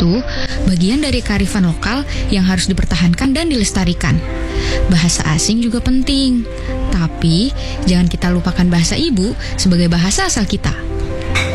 itu bagian dari kearifan lokal yang harus dipertahankan dan dilestarikan. Bahasa asing juga penting, tapi jangan kita lupakan bahasa ibu sebagai bahasa asal kita.